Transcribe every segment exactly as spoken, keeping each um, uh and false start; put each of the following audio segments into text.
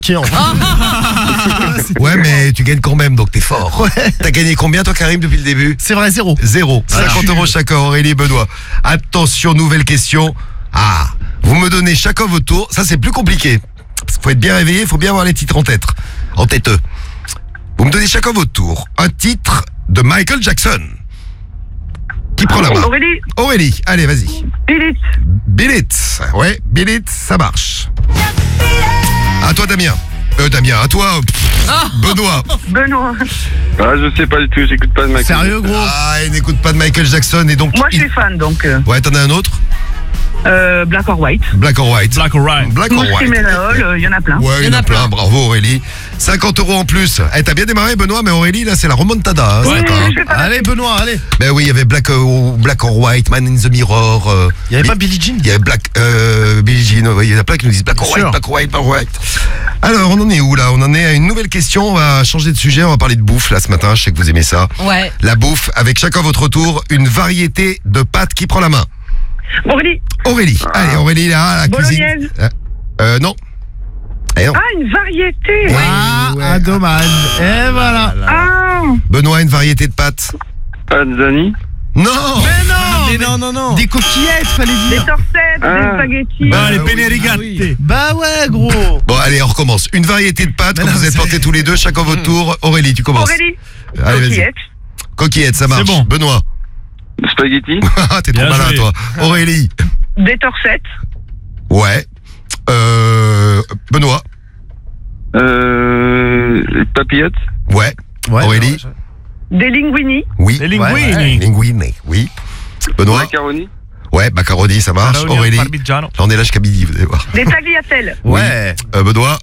Qui en Ouais, mais tu gagnes quand même, donc t'es fort. Ouais. T'as gagné combien, toi, Karim, depuis le début? C'est vrai, zéro. Zéro. cinquante euros chacun, Aurélie et Benoît. Attention, nouvelle question. Ah, vous me donnez chacun votre tour. Ça, c'est plus compliqué. Parce qu'il faut être bien réveillé, il faut bien avoir les titres en tête. En tête. Vous me donnez chacun votre tour. Un titre de Michael Jackson. Qui prend la main? Aurélie. Aurélie, allez, vas-y. Billy. Bill It. Ouais, Bill It, ça marche. À toi, Damien. Euh, Damien, à toi, pff, Benoît. Benoît. Ah, je sais pas du tout, j'écoute pas de Michael. Sérieux, gros? Ah, il n'écoute pas de Michael Jackson et donc... Moi, je il- suis fan, donc. euh, Ouais, t'en as un autre? euh, Black or White. Black or White. Black or White. Black or Mousse White. Criminal, il y en a plein. Ouais, il y en a plein. Bravo, Aurélie. cinquante euros en plus. Eh, t'as bien démarré, Benoît, mais Aurélie, là, c'est la remontada. Hein, ce Oui, matin. je fais pas la- Allez, Benoît, allez. Ben oui, il y avait Black, euh, Black or White, Man in the Mirror. euh, Il y avait Bi- pas Billie Jean? Il y avait Black, euh, Billie Jean. ouais, Il y en a plein qui nous disent Black or Bien White, sûr. Black or White, Black or White. Alors, on en est où, là? On en est à une nouvelle question. On va changer de sujet. On va parler de bouffe, là, ce matin. Je sais que vous aimez ça. Ouais. La bouffe, avec chacun votre tour, une variété de pâtes. Qui prend la main? Aurélie. Aurélie. Allez, Aurélie, là, la cuisine. Bolognaise. Euh, euh, non. Eh non. Ah, une variété. Ah, ouais. ah, dommage. Et voilà. Ah, Benoît, une variété de pâtes. Panzani. Non. Mais non, mais non, non, non. Des coquillettes, fallait des dire. torsettes, Ah. des spaghettis. Bah, les oui, penne ah rigate. oui. Bah ouais, gros. Bon, allez, on recommence. Une variété de pâtes, Mais comme non, vous êtes c'est- portés tous les deux, chacun votre tour. Aurélie, tu commences. Aurélie. Allez, vas-y. Coquillettes. Coquillette, ça marche. C'est bon. Benoît. Spaghetti. Ah, t'es trop Bien malin, joué. toi. Aurélie. Des torsettes. Ouais. Euh, Benoît. Euh. Papillotes. Ouais. Ouais, Aurélie. Des linguini. Oui. Les Ouais, linguini. ouais. Linguini, oui. Benoît. Macaroni. Ouais, macaroni, ça marche. Aurélie. J'en ai là jusqu'à midi, vous allez voir. Des tagliatelles. Ouais. Euh, Benoît.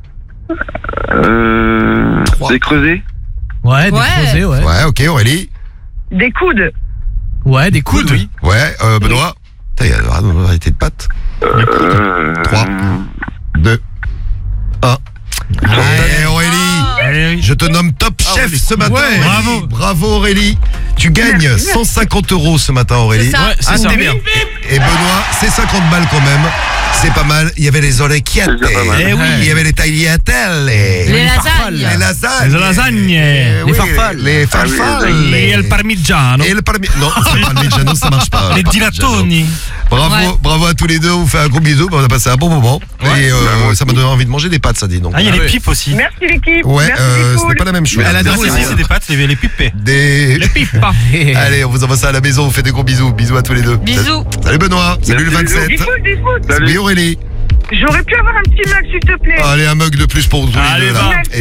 Euh. Trois. Des creusets. Ouais, des Ouais. creusets, ouais. Ouais, ok, Aurélie. Des coudes. Ouais, des coudes, oui. Ouais, euh, Benoît. Putain, il y a vraiment une variété de pâtes. Euh. Trois. Deux. Un. Et Aurélie. Allez, Je te nomme top chef ce matin. Ouais, Aurélie. bravo. Bravo Aurélie. Tu gagnes Merci. cent cinquante euros ce matin, Aurélie. C'est ça. Ouais, c'est Ah, ça. c'est bien. Et Benoît, c'est cinquante balles quand même. C'est pas mal. Il y avait les orecchiette. C'est déjà pas mal. Eh oui. Il y avait les tagliatelles. Les Les lasagnes. les lasagnes. Les lasagnes. Eh Les oui, farfales. Les farfales. Ah oui, les Et il parmigiano. Et le parmi... Non, c'est pas le parmigiano, ça marche pas. Les Le parmigiano. dilatoni. Bravo, Ouais. bravo à tous les deux. On vous fait un gros bisou. On a passé un bon moment. Ouais. Et euh, Bah, moi ça m'a aussi. donné envie de manger des pâtes, ça dit donc. Ah, il y a Ah, les ouais. pipes aussi. Merci l'équipe. Ouais, Merci euh, les ce poules. n'est pas la même chose. À la Des- dernière aussi, c'est des pâtes, les les pipes. Des... Les pipes. Allez, on vous envoie ça à la maison. On fait des gros bisous. Bisous à tous les deux. Bisous. Salut Benoît. Salut le Merci, vingt-sept. Dis foot, dis foot. Salut. Salut Aurélie. J'aurais pu avoir un petit mug, s'il te plaît. Allez, un mug de plus pour tous les Allez, deux là. va.